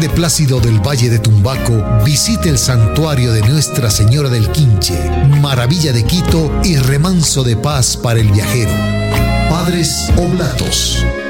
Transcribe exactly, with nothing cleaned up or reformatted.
alcalde Plácido del Valle de Tumbaco visite el santuario de Nuestra Señora del Quinche, maravilla de Quito y remanso de paz para el viajero. Padres Oblatos.